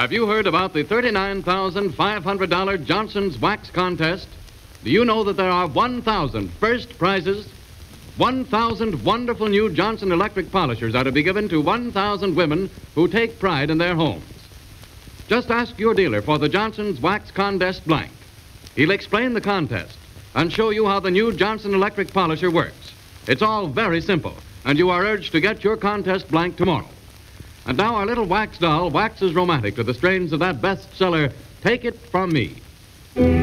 Have you heard about the $39,500 Johnson's Wax Contest? Do you know that there are 1,000 first prizes? 1,000 wonderful new Johnson electric polishers are to be given to 1,000 women who take pride in their homes. Just ask your dealer for the Johnson's Wax Contest blank. He'll explain the contest and show you how the new Johnson electric polisher works. It's all very simple, and you are urged to get your contest blank tomorrow. And now our little wax doll waxes romantic to the strains of that bestseller, Take It From Me.